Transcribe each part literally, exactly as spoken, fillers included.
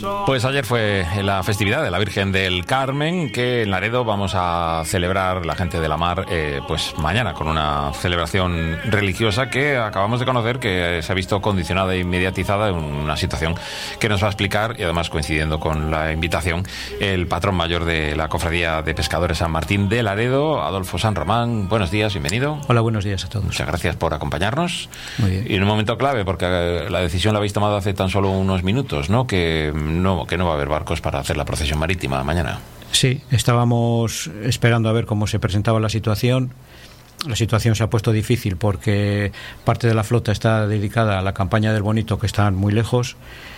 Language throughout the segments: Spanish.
Pues ayer fue la festividad de la Virgen del Carmen, que en Laredo vamos a celebrar la gente de la mar eh, pues mañana con una celebración religiosa que acabamos de conocer que se ha visto condicionada e mediatizada en una situación que nos va a explicar, y además coincidiendo con la invitación, el patrón mayor de la Cofradía de Pescadores San Martín de Laredo, Adolfo San Román. Buenos días, bienvenido. Hola, buenos días a todos. Muchas gracias por acompañarnos. Muy bien. Y en un momento clave, porque la decisión la habéis tomado hace tan solo unos minutos, ¿no? Que no, que no va a haber barcos para hacer la procesión marítima mañana. Sí, estábamos esperando a ver cómo se presentaba la situación. La situación se ha puesto difícil porque parte de la flota está dedicada a la campaña del Bonito, que están muy lejos,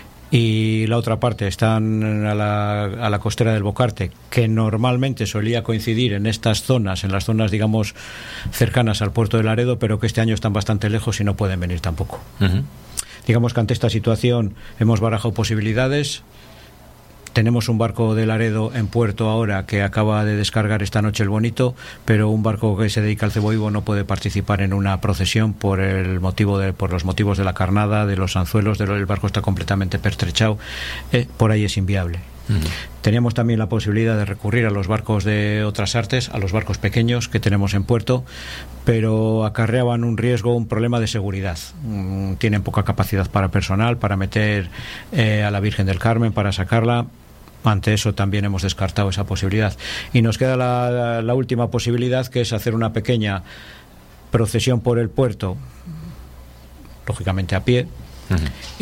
y la otra parte están a la, a la costera del Bocarte, que normalmente solía coincidir en estas zonas, en las zonas, digamos, cercanas al puerto de Laredo, pero que este año están bastante lejos y no pueden venir tampoco. Uh-huh. Digamos que ante esta situación hemos barajado posibilidades. Tenemos un barco de Laredo en puerto ahora que acaba de descargar esta noche el Bonito, pero un barco que se dedica al cebo vivo no puede participar en una procesión por el motivo de, por los motivos de la carnada, de los anzuelos, de lo, el barco está completamente pertrechado, eh, por ahí es inviable. Uh-huh. Teníamos también la posibilidad de recurrir a los barcos de otras artes, a los barcos pequeños que tenemos en puerto, pero acarreaban un riesgo, un problema de seguridad. Mm, tienen poca capacidad para personal, para meter eh, a la Virgen del Carmen, para sacarla. Ante eso también hemos descartado esa posibilidad. Y nos queda la, la, la última posibilidad, que es hacer una pequeña procesión por el puerto, lógicamente a pie, uh-huh.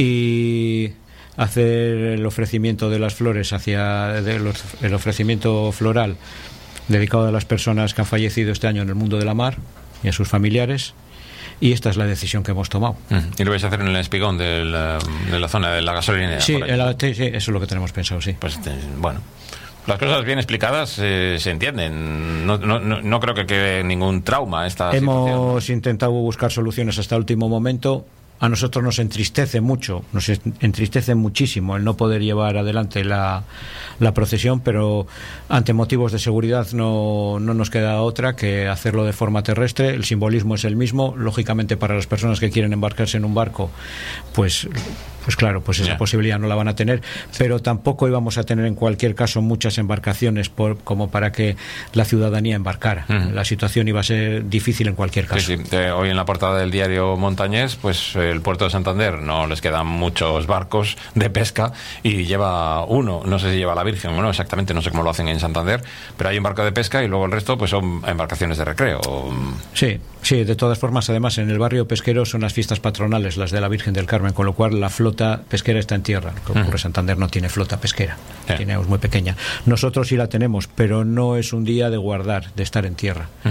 y hacer el ofrecimiento de las flores hacia de los, el ofrecimiento floral dedicado a las personas que han fallecido este año en el mundo de la mar y a sus familiares. Y esta es la decisión que hemos tomado. Uh-huh. ¿Y lo vais a hacer en el espigón de la, de la zona de la gasolinera? Sí, la, sí, eso es lo que tenemos pensado, sí. Pues bueno, las cosas bien explicadas eh, se entienden. No, no, no, no creo que quede ningún trauma esta Hemos situación, ¿no? intentado buscar soluciones hasta el último momento. A nosotros nos entristece mucho, nos entristece muchísimo el no poder llevar adelante la, la procesión, pero ante motivos de seguridad no, no nos queda otra que hacerlo de forma terrestre. El simbolismo es el mismo, lógicamente para las personas que quieren embarcarse en un barco, pues, pues claro, pues esa yeah. posibilidad no la van a tener, pero tampoco íbamos a tener en cualquier caso muchas embarcaciones por, como para que la ciudadanía embarcara. Uh-huh. La situación iba a ser difícil en cualquier caso. Sí, sí. Hoy en la portada del diario Montañés, pues el puerto de Santander no les quedan muchos barcos de pesca y lleva uno, no sé si lleva la Virgen o no, exactamente, no sé cómo lo hacen en Santander, pero hay un barco de pesca y luego el resto pues son embarcaciones de recreo. Sí, sí, de todas formas, además en el barrio pesquero son las fiestas patronales, las de la Virgen del Carmen, con lo cual la flota pesquera está en tierra. Lo que ocurre, uh-huh. Santander no tiene flota pesquera, yeah. tiene, es muy pequeña. Nosotros sí la tenemos, pero no es un día de guardar, de estar en tierra. Uh-huh.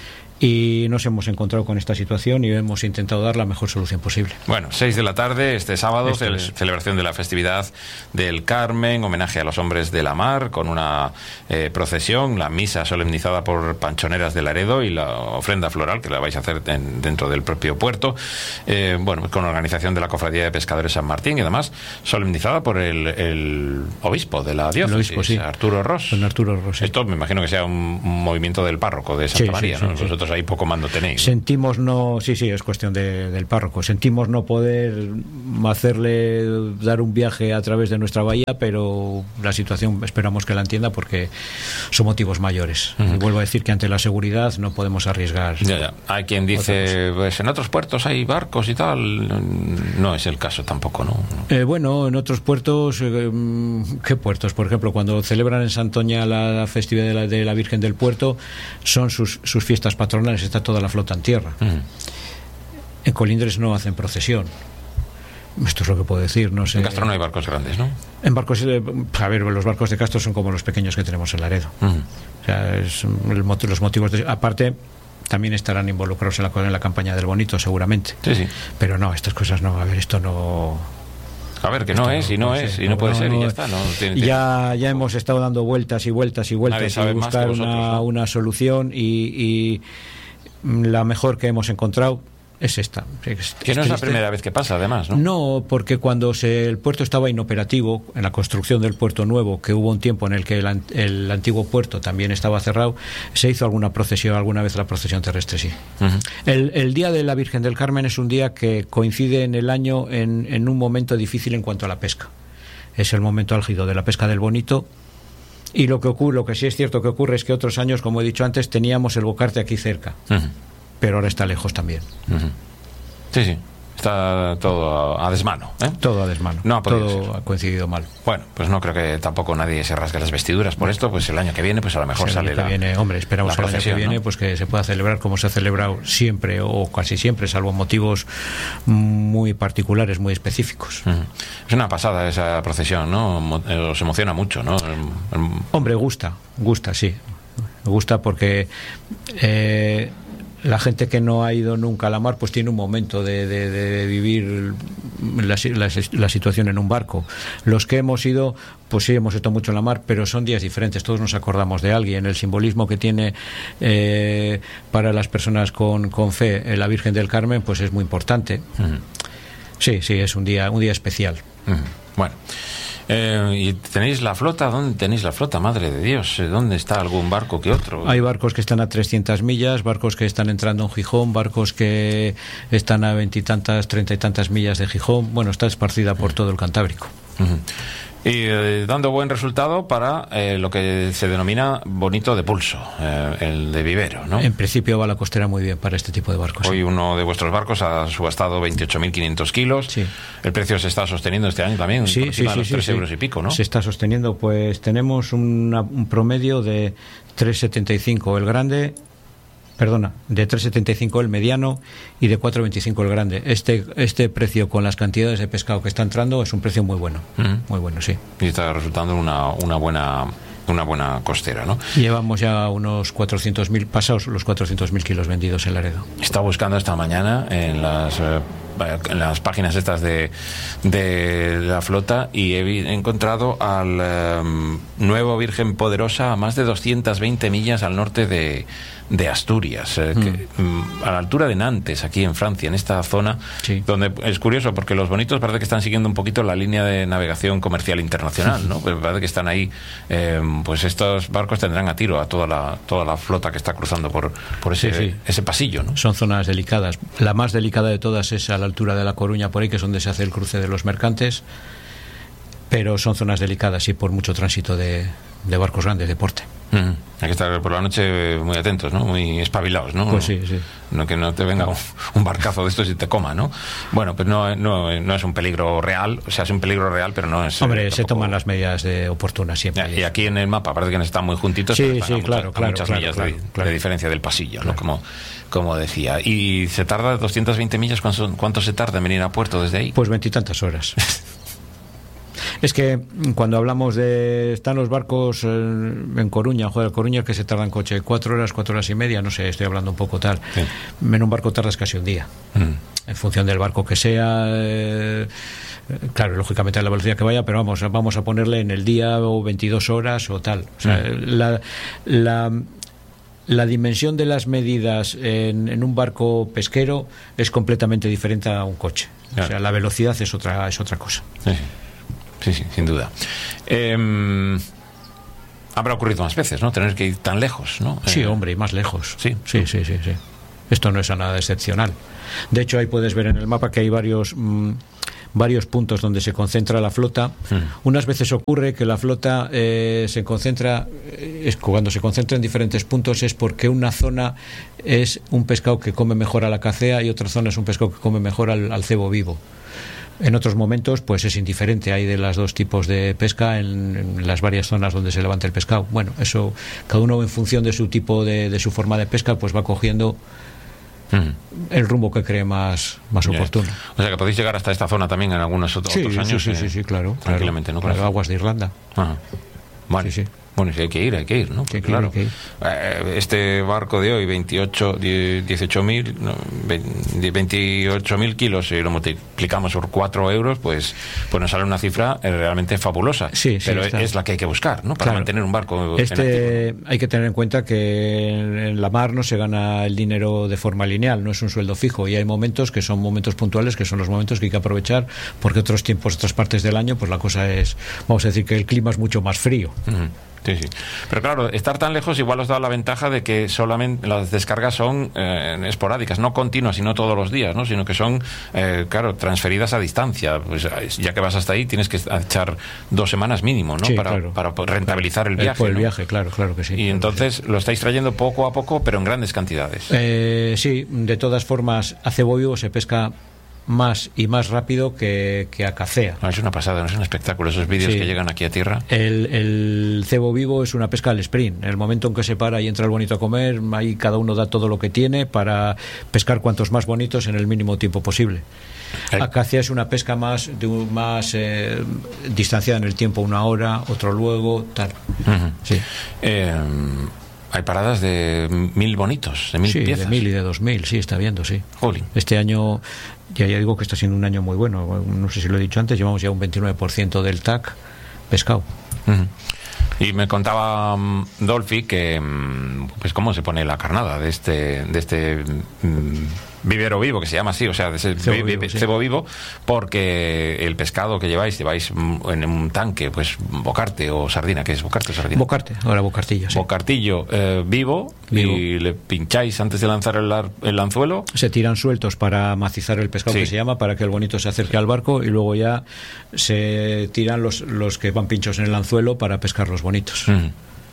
Y nos hemos encontrado con esta situación y hemos intentado dar la mejor solución posible. Bueno, seis de la tarde este sábado, Esto ce- celebración de la festividad del Carmen, homenaje a los hombres de la mar, con una eh, procesión, la misa solemnizada por Panchoneras de Laredo y la ofrenda floral que la vais a hacer en, dentro del propio puerto, eh, bueno, con organización de la Cofradía de Pescadores San Martín y además solemnizada por el, el obispo de la diócesis, obispo, sí. Arturo Ros. Don Arturo Ros, sí. Esto me imagino que sea un, un movimiento del párroco de Santa sí, María, sí, ¿no? sí, Vosotros sí. ahí poco mando tenéis. Sentimos no, sí, sí, es cuestión de, del párroco. Sentimos no poder hacerle dar un viaje a través de nuestra bahía, pero la situación esperamos que la entienda porque son motivos mayores. Uh-huh. Vuelvo a decir que ante la seguridad no podemos arriesgar. Ya, ya. Hay quien dice, pues en otros puertos hay barcos y tal. No es el caso tampoco, ¿no? Eh, bueno, en otros puertos, eh, ¿qué puertos? Por ejemplo, cuando celebran en Santoña la festividad de la, de la Virgen del Puerto, son sus, sus fiestas patronales. Está toda la flota en tierra. Uh-huh. En Colindres no hacen procesión. Esto es lo que puedo decir. No sé. En Castro no hay barcos grandes, ¿no? En barcos, a ver, los barcos de Castro son como los pequeños que tenemos en Laredo. Uh-huh. O sea, es el, los motivos de, aparte también estarán involucrados en la, en la campaña del Bonito, seguramente. Sí, sí. Pero no, estas cosas no. A ver, esto no. A ver, que no es, y no es, y no puede ser, y ya está. No, tiene, ya, ya hemos estado dando vueltas y vueltas y vueltas y buscar una, ¿no? una solución y, y la mejor que hemos encontrado es esta. Es, que es no es la triste. primera vez que pasa, además, ¿no? No, porque cuando se, el puerto estaba inoperativo, en la construcción del puerto nuevo, que hubo un tiempo en el que el, el antiguo puerto también estaba cerrado, se hizo alguna procesión, alguna vez la procesión terrestre, sí. Uh-huh. el, el día de la Virgen del Carmen es un día que coincide en el año en, en un momento difícil en cuanto a la pesca. es el momento álgido de la pesca del bonito. Y lo que ocurre, lo que sí es cierto que ocurre es que otros años, como he dicho antes, teníamos el Bocarte aquí cerca, uh-huh. pero ahora está lejos también. Uh-huh. Sí, sí. Está todo a, a desmano, ¿eh? Todo a desmano. No ha todo ser. ha coincidido mal. Bueno, pues no creo que tampoco nadie se rasgue las vestiduras por esto. Pues el año que viene, pues a lo mejor el sale año que la viene, hombre, esperamos la el año que viene, ¿no? Pues que se pueda celebrar como se ha celebrado siempre o casi siempre, salvo motivos muy particulares, muy específicos. Uh-huh. Es una pasada esa procesión, ¿no? Os emociona mucho, ¿no? El, el... Hombre, gusta, gusta, sí. Gusta porque eh, la gente que no ha ido nunca a la mar pues tiene un momento de, de, de vivir la, la, la situación en un barco. Los que hemos ido, pues sí, hemos estado mucho en la mar, pero son días diferentes, todos nos acordamos de alguien. El simbolismo que tiene eh, para las personas con, con fe en la Virgen del Carmen pues es muy importante. Uh-huh. Sí, sí, es un día, un día especial. Uh-huh. Bueno. Eh, ¿Y tenéis la flota? ¿Dónde tenéis la flota? Madre de Dios, ¿dónde está algún barco que otro? Hay barcos que están a trescientas millas, barcos que están entrando en Gijón, barcos que están a veintitantas, treinta y tantas millas de Gijón. Bueno, está esparcida por todo el Cantábrico. Uh-huh. Y eh, dando buen resultado para eh, lo que se denomina bonito de pulso, eh, el de vivero, ¿no? En principio va la costera muy bien para este tipo de barcos. Hoy uno de vuestros barcos ha subastado veintiocho mil quinientos kilos. Sí. El precio se está sosteniendo este año también, sí, por encima sí, de los sí, tres sí, euros sí. y pico, ¿no? Se está sosteniendo, pues tenemos una, un promedio de tres setenta y cinco el grande. Perdona, de tres setenta y cinco el mediano y de cuatro veinticinco el grande. Este este precio con las cantidades de pescado que está entrando es un precio muy bueno, uh-huh. muy bueno, sí. Y está resultando una una buena una buena costera, ¿no? Llevamos ya unos cuatrocientos mil, pasados los cuatrocientos mil kilos vendidos en Laredo. Estaba buscando esta mañana en las eh, en las páginas estas de, de la flota y he encontrado al eh, nuevo Virgen Poderosa a más de doscientas veinte millas al norte de, de Asturias, eh, mm. que, a la altura de Nantes, aquí en Francia, en esta zona, sí. donde es curioso porque los bonitos parece que están siguiendo un poquito la línea de navegación comercial internacional, ¿no? Pues parece que están ahí, eh, pues estos barcos tendrán a tiro a toda la toda la flota que está cruzando por, por ese, sí, sí. ese pasillo, ¿no? Son zonas delicadas. La más delicada de todas es a la altura de La Coruña, por ahí, que es donde se hace el cruce de los mercantes, pero son zonas delicadas y por mucho tránsito de, de barcos grandes de porte. Mm. Hay que estar por la noche muy atentos, ¿no? Muy espabilados, ¿no? Pues sí, sí. No, que no te venga un, un barcazo de estos y te coma, ¿no? Bueno, pues no, no, no es un peligro real, o sea, es un peligro real, pero no es... Hombre, eh, se toman las medidas de oportunas siempre. Y aquí en el mapa parece que están muy juntitos, sí, pero están sí, a muchas, claro, a claro, muchas claro, millas claro, de, claro. de diferencia del pasillo, claro. ¿no? Como, como decía. ¿Y se tarda doscientas veinte millas? ¿Cuánto, cuánto se tarda en venir a puerto desde ahí? Pues veintitantas horas. Es que cuando hablamos de... Están los barcos eh, en Coruña, joder, Coruña que se tarda en coche cuatro horas, cuatro horas y media, no sé, estoy hablando un poco tal. Sí. En un barco tardas casi un día. Mm. En función del barco que sea, eh, claro, lógicamente a la velocidad que vaya, pero vamos, vamos a ponerle en el día o veintidós horas o tal. O sea, mm. la... la La dimensión de las medidas en, en un barco pesquero es completamente diferente a un coche. Claro. O sea, la velocidad es otra es otra cosa. Sí, sí, sí, sin duda. Eh, habrá ocurrido más veces, ¿no? Tener que ir tan lejos, ¿no? Sí, eh, hombre, y más lejos. Sí, sí, sí, sí, sí. Esto no es nada excepcional. De hecho, ahí puedes ver en el mapa que hay varios... Mmm, varios puntos donde se concentra la flota. Mm. Unas veces ocurre que la flota eh, se concentra, es cuando se concentra en diferentes puntos es porque una zona es un pescado que come mejor a la cacea y otra zona es un pescado que come mejor al, al cebo vivo. En otros momentos pues es indiferente, hay de los dos tipos de pesca en, en las varias zonas donde se levanta el pescado. Bueno, eso cada uno en función de su tipo de, de su forma de pesca pues va cogiendo Mm. el rumbo que cree más, más yeah. oportuno. O sea que podéis llegar hasta esta zona también en algunos otros, sí, otros años. Sí, sí, eh, sí, sí, claro. Tranquilamente, claro, ¿no? Claro, aguas de Irlanda. Ajá. Vale. Sí, sí. Bueno, si hay que ir, hay que ir, ¿no? Sí, claro. Que ir. Eh, este barco de hoy, veintiocho, dieciocho mil, no, veintiocho mil kilos, si lo multiplicamos por cuatro euros, pues, pues nos sale una cifra realmente fabulosa. Sí, sí, pero está. Es la que hay que buscar, ¿no? Para claro. mantener un barco. Este, en activo. Hay que tener en cuenta que en la mar no se gana el dinero de forma lineal, no es un sueldo fijo, y hay momentos que son momentos puntuales, que son los momentos que hay que aprovechar, porque otros tiempos, otras partes del año, pues la cosa es, vamos a decir que el clima es mucho más frío. Uh-huh. Sí, sí. Pero claro, estar tan lejos igual os da la ventaja de que solamente las descargas son eh, esporádicas, no continuas, sino todos los días, ¿no? Sino que son, eh, claro, transferidas a distancia. Pues ya que vas hasta ahí, tienes que echar dos semanas mínimo, ¿no? Sí, para, claro. para rentabilizar el viaje. Por el ¿no? viaje, claro, claro que sí. Y entonces lo estáis trayendo poco a poco, pero en grandes cantidades. Eh, sí, de todas formas, a cebo vivo se pesca más y más rápido que, que a cacea. No, es una pasada, no es un espectáculo esos vídeos Sí. que llegan aquí a tierra. El, el cebo vivo es una pesca al sprint. En el momento en que se para y entra el bonito a comer, ahí cada uno da todo lo que tiene para pescar cuantos más bonitos en el mínimo tiempo posible. Eh. Acacia es una pesca más, de, un- más eh, distanciada en el tiempo, una hora, otro luego, tal. Uh-huh. Sí, Eh, hay paradas de mil bonitos, de mil sí, piezas. de mil y de dos mil, sí, está viendo, sí. Jolín. Este año, ya, ya digo que está siendo un año muy bueno. No sé si lo he dicho antes, llevamos ya un veintinueve por ciento del T A C pescado. Ujú. Y me contaba mm, Dolphy que mm, pues cómo se pone la carnada de este de este mm, vivero vivo, que se llama así, o sea, de ese Cebo vi- vi- vivo, sí. cebo vivo, porque el pescado que lleváis, lleváis mm, en un tanque, pues bocarte o sardina, ¿qué es bocarte o sardina? Bocarte, ahora bocartilla, sí. Bocartillo eh, vivo, Vivo. y le pincháis antes de lanzar el, ar- el anzuelo. Se tiran sueltos para macizar el pescado, Sí. que se llama, para que el bonito se acerque al barco, y luego ya se tiran los, los que van pinchos en el anzuelo para pescar los bonitos. Ujú.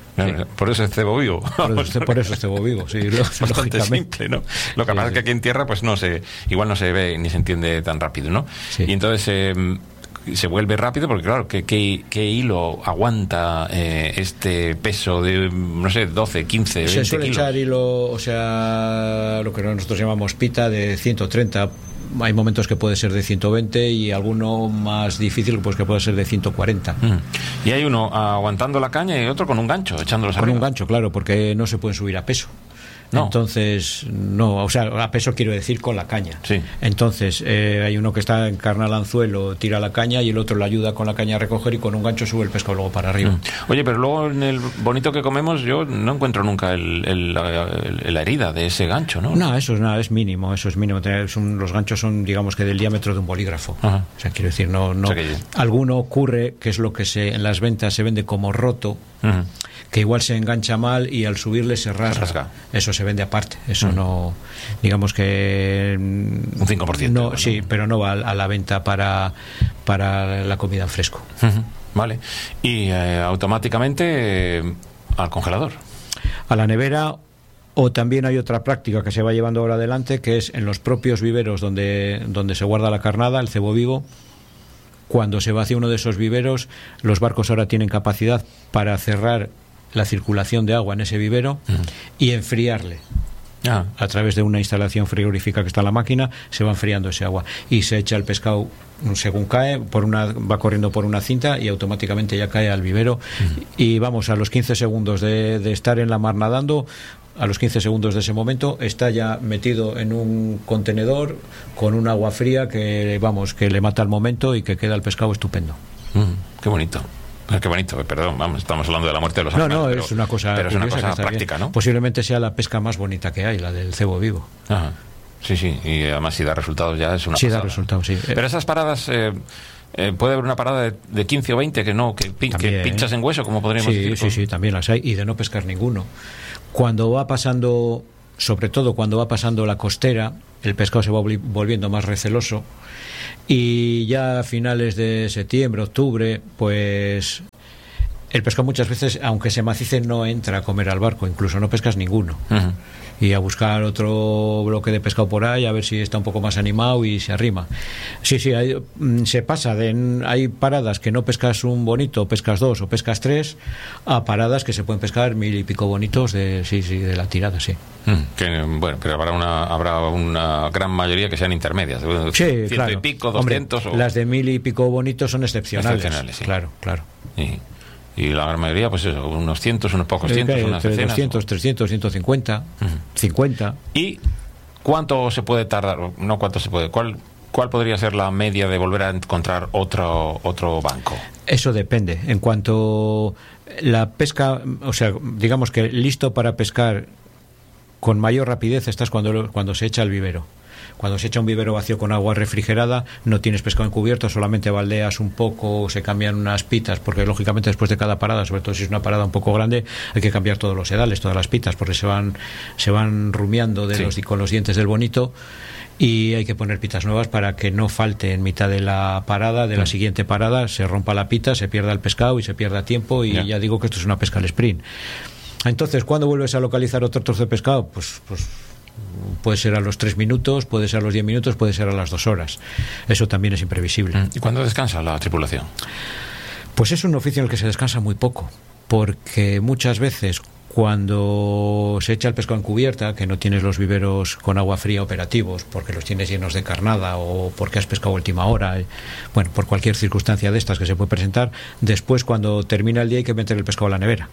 Por eso es cebo vivo. Por eso, por eso es cebo vivo, sí, lo- Bastante lógicamente. simple, ¿no? Lo que Sí, pasa es sí. que aquí en tierra pues no se, igual no se ve ni se entiende tan rápido, ¿no? Sí. Y entonces eh, se vuelve rápido porque claro, ¿qué, qué, qué hilo aguanta eh, este peso de, no sé, doce, quince, veinte Se suele kilos? echar hilo, o sea, lo que nosotros llamamos pita, de ciento treinta. Hay momentos que puede ser de ciento veinte y alguno más difícil pues que puede ser de ciento cuarenta. Mm. Y hay uno aguantando la caña y otro con un gancho, echándolos Con arriba. un gancho, claro, porque no se pueden subir a peso. No. Entonces, no, o sea, a peso quiero decir con la caña. Sí. Entonces, eh, hay uno que está encarna al anzuelo, tira la caña y el otro le ayuda con la caña a recoger y con un gancho sube el pescado luego para arriba. Mm. Oye, pero luego en el bonito que comemos yo no encuentro nunca el, el- la, el- la herida de ese gancho, ¿no? No, eso es nada, es mínimo, eso es mínimo. Es un- los ganchos son, digamos que del diámetro de un bolígrafo. Ajá. O sea, quiero decir, no, no. O sea que- Alguno ocurre, que es lo que se en las ventas se vende como roto, Ujú. que igual se engancha mal y al subirle se rasga. rasga. Eso se vende aparte. Eso no, digamos que mm, Un cinco por ciento, No, ¿no? sí, pero no va a la venta para para la comida en fresco. Ujú. Vale. Y eh, automáticamente eh, al congelador. A la nevera. O también hay otra práctica que se va llevando ahora adelante, que es en los propios viveros donde, donde se guarda la carnada, el cebo vivo. Cuando se va hacia uno de esos viveros, los barcos ahora tienen capacidad para cerrar la circulación de agua en ese vivero Ujú. y enfriarle. Ah. A través de una instalación frigorífica que está en la máquina, se va enfriando ese agua y se echa el pescado según cae, por una, va corriendo por una cinta y automáticamente ya cae al vivero. Uh-huh. Y vamos, a los quince segundos de, de estar en la mar nadando, a los quince segundos de ese momento está ya metido en un contenedor con un agua fría que, vamos, que le mata al momento y que queda el pescado estupendo. Mm, qué bonito. Qué bonito, perdón, vamos, estamos hablando de la muerte de los no, animales. No, pero, es una cosa, pero es una curiosa, cosa práctica, bien. ¿no? Posiblemente sea la pesca más bonita que hay, la del cebo vivo. Ajá. Sí, sí, y además si da resultados ya es una Sí, pasada. da resultados, sí. Pero esas paradas, eh, eh, puede haber una parada de, de quince o veinte que no, que, pin, También, que pinchas en hueso, como podríamos sí, decir. Sí, sí, también las hay, y de no pescar ninguno. Cuando va pasando, sobre todo cuando va pasando la costera, el pescado se va volviendo más receloso, y ya a finales de septiembre, octubre, pues el pescado muchas veces, aunque se macice, no entra a comer al barco, incluso no pescas ninguno. Uh-huh. Y a buscar otro bloque de pescado por ahí, a ver si está un poco más animado y se arrima. Sí, sí, hay, se pasa de, hay paradas que no pescas un bonito, pescas dos o pescas tres, a paradas que se pueden pescar mil y pico bonitos de, sí, sí, de la tirada, sí. Mm, que, bueno, pero habrá una, habrá una gran mayoría que sean intermedias. Sí, ciento claro. y pico, doscientos. Hombre, o... Las de mil y pico bonitos son excepcionales. Excepcionales, sí. Claro, claro. Sí. Y la gran mayoría, pues eso, unos cientos, unos pocos cientos, okay, unas decenas. doscientos, trescientos, ciento cincuenta, uh-huh. cincuenta. ¿Y cuánto se puede tardar? No, ¿cuánto se puede? ¿Cuál, cuál podría ser la media de volver a encontrar otro, otro banco? Eso depende. En cuanto la pesca, o sea, digamos que listo para pescar con mayor rapidez estás cuando, cuando se echa el vivero. Cuando se echa un vivero vacío con agua refrigerada, no tienes pescado encubierto, solamente baldeas un poco, se cambian unas pitas, porque lógicamente después de cada parada, sobre todo si es una parada un poco grande, hay que cambiar todos los sedales, todas las pitas, porque se van se van rumiando de sí. los, con los dientes del bonito, y hay que poner pitas nuevas para que no falte en mitad de la parada, de la siguiente parada, se rompa la pita, se pierda el pescado y se pierda tiempo, y yeah. ya digo que esto es una pesca al sprint. Entonces, ¿cuándo vuelves a localizar otro trozo de pescado? Pues, pues puede ser a los tres minutos, puede ser a los diez minutos, puede ser a las dos horas. Eso también es imprevisible. ¿Y cuándo descansa la tripulación? Pues es un oficio en el que se descansa muy poco, porque muchas veces cuando se echa el pescado en cubierta, que no tienes los viveros con agua fría operativos, porque los tienes llenos de carnada o porque has pescado a última hora, bueno, por cualquier circunstancia de estas que se puede presentar, después cuando termina el día hay que meter el pescado a la nevera.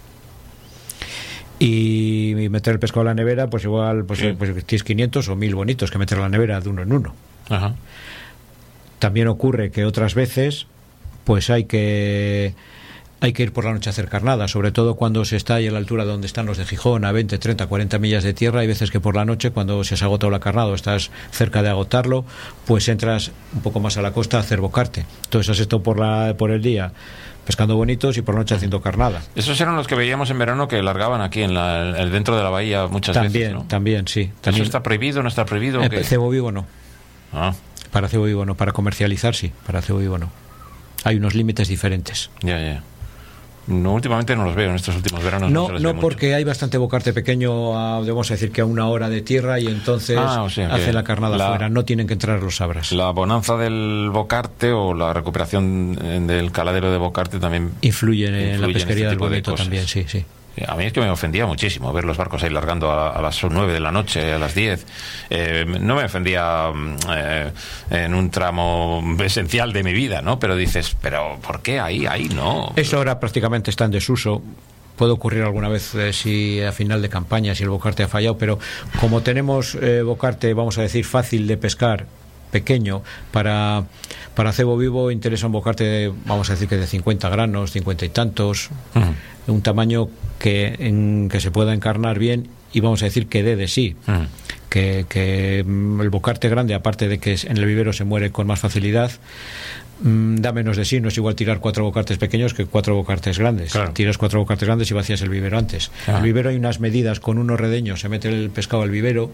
Y meter el pescado a la nevera, pues igual pues, sí. pues tienes quinientos o mil bonitos que meter a la nevera de uno en uno. Ajá. También ocurre que otras veces pues hay que hay que ir por la noche a hacer carnada, sobre todo cuando se está ahí a la altura donde están los de Gijón, a veinte, treinta, cuarenta millas de tierra. Hay veces que por la noche, cuando se has agotado la carnada o estás cerca de agotarlo, pues entras un poco más a la costa a hacer bocarte. Entonces has estado por, la, por el día pescando bonitos y por la noche haciendo carnada. Esos eran los que veíamos en verano que largaban aquí en la, el dentro de la bahía muchas también, veces, ¿no? También, sí. También. ¿Eso está prohibido o no está prohibido? Eh, cebo vivo no. Ah. Para cebo vivo no, para comercializar sí, para cebo vivo no. Hay unos límites diferentes. Ya, ya. No, últimamente no los veo en estos últimos veranos. No, no, se no ve porque mucho. Hay bastante bocarte pequeño, a, vamos a decir que a una hora de tierra, y entonces ah, o sea hacen la carnada la, fuera, no tienen que entrar los sabras. La bonanza del bocarte o la recuperación del caladero de bocarte también influye en, influye en la pesquería en este del bonito también, sí, sí. A mí es que me ofendía muchísimo ver los barcos ahí largando a, a las nueve de la noche, a las diez. Eh, no me ofendía eh, en un tramo esencial de mi vida, ¿no? Pero dices, ¿pero por qué ahí? Ahí no. Eso ahora prácticamente está en desuso. Puede ocurrir alguna vez eh, si a final de campaña, si el bocarte ha fallado, pero como tenemos eh, bocarte, vamos a decir, fácil de pescar, pequeño, para, para cebo vivo interesa un bocarte de, vamos a decir que de cincuenta granos, cincuenta y tantos, uh-huh. un tamaño que, en, que se pueda encarnar bien y vamos a decir que dé de sí. Uh-huh. que, que el bocarte grande, aparte de que en el vivero se muere con más facilidad, mmm, da menos de sí. No es igual tirar cuatro bocartes pequeños que cuatro bocartes grandes. Claro. Tiras cuatro bocartes grandes y vacías el vivero antes. Uh-huh. El vivero hay unas medidas, con unos redeños se mete el pescado al vivero.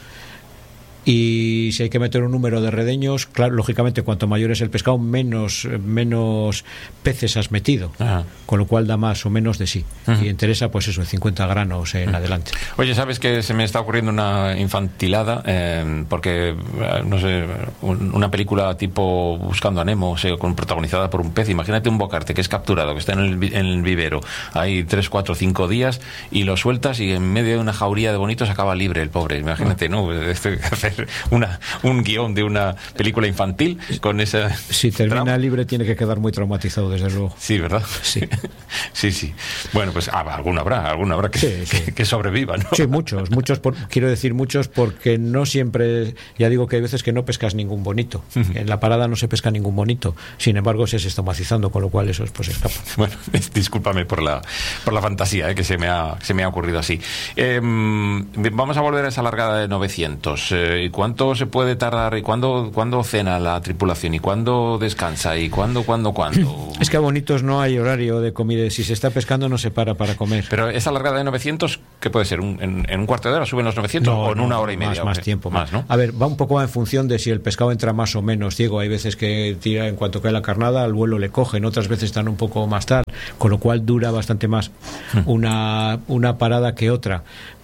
Y si hay que meter un número de redeños, claro, lógicamente cuanto mayor es el pescado, menos menos peces has metido. Ajá. Con lo cual da más o menos de sí. Ajá. Y interesa pues eso, cincuenta granos en Ajá. adelante. Oye, ¿sabes que se me está ocurriendo una infantilada? Eh, porque, no sé, un, una película tipo Buscando a Nemo, o sea, con, protagonizada por un pez. Imagínate un bocarte que es capturado, que está en el, en el vivero. Hay tres, cuatro, cinco días y lo sueltas y en medio de una jauría de bonitos acaba libre el pobre. Imagínate, ¿no? Esto hay que hacer Una, un guión de una película infantil con esa... Si termina trama. Libre tiene que quedar muy traumatizado, desde luego. Sí, ¿verdad? Sí. sí, sí. Bueno, pues ah, alguna habrá, alguna habrá que, sí, sí. que, que sobreviva, ¿no? Sí, muchos, muchos, por, quiero decir muchos porque no siempre, ya digo que hay veces que no pescas ningún bonito. Uh-huh. En la parada no se pesca ningún bonito. Sin embargo, se está macizando, con lo cual esos pues escapan. Bueno, discúlpame por la, por la fantasía, eh, que se me, ha, se me ha ocurrido así. Eh, vamos a volver a esa largada de novecientos. Eh, ¿Y cuánto se puede tardar? ¿Y cuándo, cuándo cena la tripulación? ¿Y cuándo descansa? ¿Y cuándo, cuándo, cuándo? Es que a bonitos no hay horario de comida. Si se está pescando no se para para comer. Pero esa largada de novecientos, ¿qué puede ser? ¿Un, en, ¿En un cuarto de hora suben los novecientos no, o en no, una hora y media? Más, más tiempo. Más, ¿no? A ver, va un poco en función de si el pescado entra más o menos ciego. Hay veces que tira en cuanto cae la carnada, al vuelo le cogen. Otras veces están un poco más tarde. Con lo cual dura bastante más una, una parada que otra.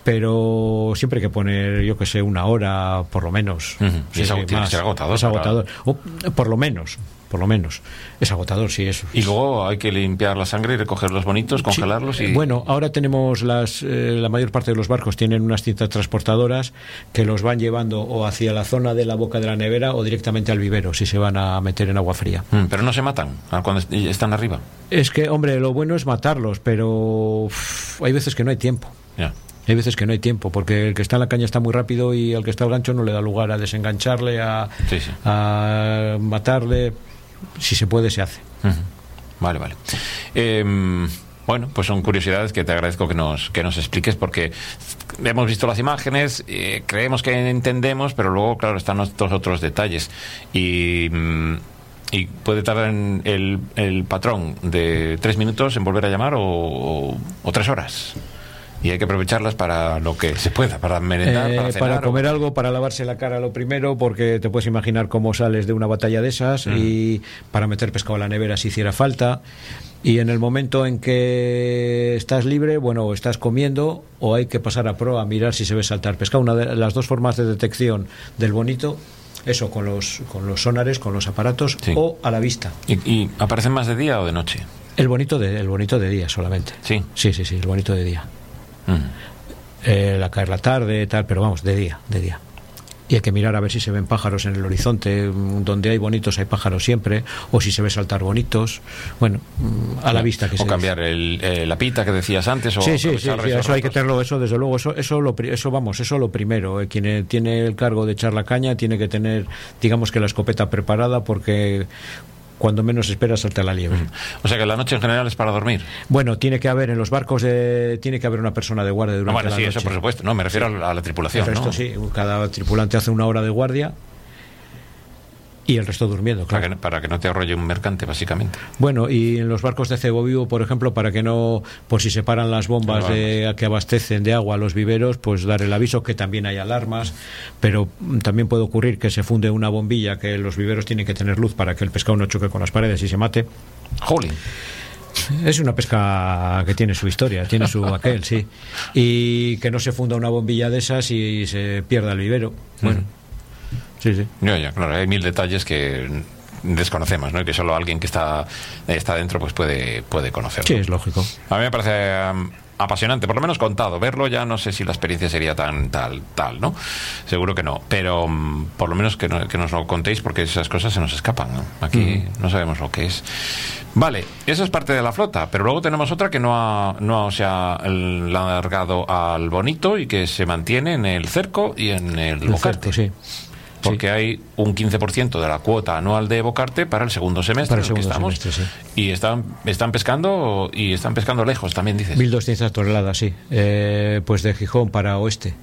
Pero siempre hay que poner, yo que sé, una hora por lo menos. Uh-huh. Sí, es, sí, tiene que ser agotador. Es agotador. O, por lo menos, por lo menos. Es agotador, sí, eso. Y luego hay que limpiar la sangre y recoger los bonitos, congelarlos sí. y... Bueno, ahora tenemos las... Eh, la mayor parte de los barcos tienen unas cintas transportadoras que los van llevando o hacia la zona de la boca de la nevera o directamente al vivero, si se van a meter en agua fría. Mm, pero no se matan cuando están arriba. Es que, hombre, lo bueno es matarlos, pero uff, hay veces que no hay tiempo. Ya. Yeah. Hay veces que no hay tiempo, porque el que está en la caña está muy rápido y al que está al gancho no le da lugar a desengancharle, a, sí, sí. a matarle. Si se puede, se hace. Uh-huh. Vale, vale. Eh, Bueno, pues son curiosidades que te agradezco que nos, que nos expliques, porque hemos visto las imágenes, eh, creemos que entendemos, pero luego, claro, están estos otros detalles. Y, y puede tardar en el, el patrón de tres minutos en volver a llamar o, o, o tres horas. Y hay que aprovecharlas para lo que se pueda, para merendar, eh, para cenar. Para comer o... algo, para lavarse la cara lo primero, porque te puedes imaginar cómo sales de una batalla de esas, mm. y para meter pescado a la nevera si hiciera falta. Y en el momento en que estás libre, bueno, o estás comiendo o hay que pasar a proa a mirar si se ve saltar pescado. Una de las dos formas de detección del bonito, eso, con los, con los sonares, con los aparatos, sí. o a la vista. ¿Y, y aparecen más de día o de noche? El bonito de, el bonito de día solamente. Sí. Sí, sí, sí, el bonito de día. Mm. Eh, la caer la tarde, tal, pero vamos, de día, de día. Y hay que mirar a ver si se ven pájaros en el horizonte. Donde hay bonitos hay pájaros siempre, o si se ve saltar bonitos. Bueno, a la sí. vista que o se cambiar el, eh, la pita que decías antes. O sí, sí, sí, sí, eso ratos. Hay que tenerlo, eso desde luego, eso, eso, lo, eso vamos, eso lo primero. Eh, quien tiene el cargo de echar la caña tiene que tener, digamos que la escopeta preparada, porque cuando menos esperas salta la liebre. O sea que la noche en general es para dormir. Bueno, tiene que haber en los barcos de, tiene que haber una persona de guardia durante no, bueno, la sí, noche. Eso por supuesto. No, me refiero sí. a la tripulación. El resto ¿no? sí, cada tripulante hace una hora de guardia y el resto durmiendo, claro. Para que, para que no te arrolle un mercante, básicamente. Bueno, y en los barcos de cebo vivo, por ejemplo, para que no, por si se paran las bombas de, que abastecen de agua a los viveros, pues dar el aviso, que también hay alarmas, pero también puede ocurrir que se funde una bombilla, que los viveros tienen que tener luz para que el pescado no choque con las paredes y se mate. ¡Jolín! Es una pesca que tiene su historia, tiene su aquel, sí. Y que no se funda una bombilla de esas y se pierda el vivero. Bueno. Mm. Sí, sí. Ya, ya, claro, hay mil detalles que desconocemos, ¿no? Y que solo alguien que está está dentro pues puede puede conocerlo. Sí, es lógico. A mí me parece um, apasionante, por lo menos contado. Verlo ya no sé si la experiencia sería tan tal, tal, ¿no? Seguro que no, pero um, por lo menos que, no, que nos lo contéis, porque esas cosas se nos escapan, ¿no? Aquí mm. no sabemos lo que es. Vale, eso es parte de la flota, pero luego tenemos otra que no, ha, no se ha largado al bonito y que se mantiene en el cerco y en el, el bocarte. Cerco, sí. Porque sí. hay un quince por ciento de la cuota anual de bocarte para el segundo semestre para el en el segundo que estamos. Semestre, sí. Y están, están pescando y están pescando lejos, también dices. mil doscientas toneladas, sí. Eh, pues de Gijón para oeste.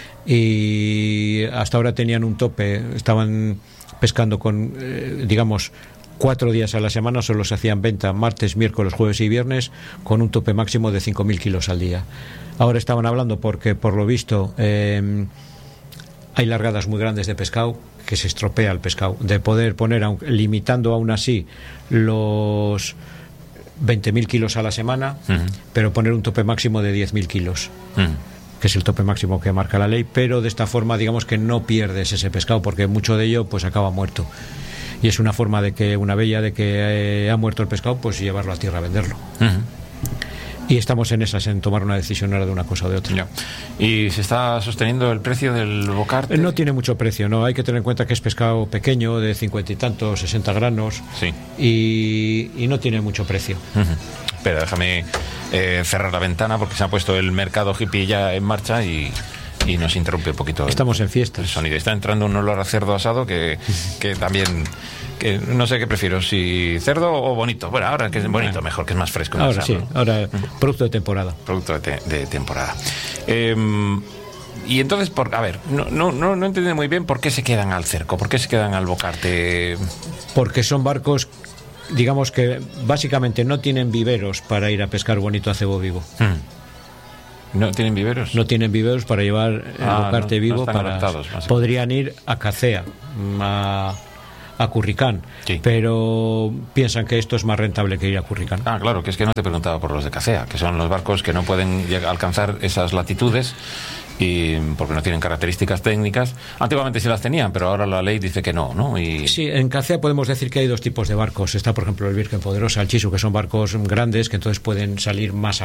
Y hasta ahora tenían un tope, estaban pescando con, eh, digamos, cuatro días a la semana, solo se hacían venta martes, miércoles, jueves y viernes, con un tope máximo de cinco mil kilos al día. Ahora estaban hablando porque, por lo visto, eh, hay largadas muy grandes de pescado, que se estropea el pescado, de poder poner, limitando aún así los veinte mil kilos a la semana, uh-huh. pero poner un tope máximo de diez mil kilos, uh-huh. que es el tope máximo que marca la ley, pero de esta forma digamos que no pierdes ese pescado, porque mucho de ello pues acaba muerto. Y es una forma de que, una bella de que eh, ha muerto el pescado, pues llevarlo a tierra a venderlo. Uh-huh. Y estamos en esas, en tomar una decisión ahora de una cosa o de otra. Ya. ¿Y se está sosteniendo el precio del bocarte? No tiene mucho precio, no. Hay que tener en cuenta que es pescado pequeño, de cincuenta y tantos, sesenta granos. Sí. Y, y no tiene mucho precio. Uh-huh. Pero déjame eh, cerrar la ventana, porque se ha puesto el mercado hippie ya en marcha y... y nos interrumpe un poquito. Estamos en fiestas. El sonido. Está entrando un olor a cerdo asado que, que también, que no sé qué prefiero, si cerdo o bonito. Bueno, ahora que es bonito mejor, que es más fresco. Ahora más sí, sano. ahora producto de temporada. Producto de, te, de temporada. Eh, y entonces, por, a ver, no, no, no, no entiendo muy bien por qué se quedan al cerco, por qué se quedan al bocarte. Porque son barcos, digamos que básicamente no tienen viveros para ir a pescar bonito a cebo vivo. Hmm. ¿No tienen viveros? No tienen viveros para llevar el ah, bocarte no, vivo. No para podrían ir a Cacea, a, a Curricán, sí. Pero piensan que esto es más rentable que ir a Curricán. Ah, claro, que es que no te preguntaba por los de Cacea, que son los barcos que no pueden llegar, alcanzar esas latitudes, y porque no tienen características técnicas. Antiguamente sí las tenían, pero ahora la ley dice que no, ¿no? Y... Sí, en Cacea podemos decir que hay dos tipos de barcos. Está, por ejemplo, el Virgen Poderosa, el Chisu, que son barcos grandes que entonces pueden salir más a